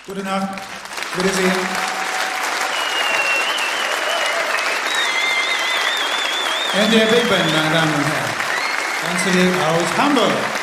Gute Nacht. Wiedersehen. Und der Big Band, meine Damen und Herren. Ganz lieb aus Hamburg.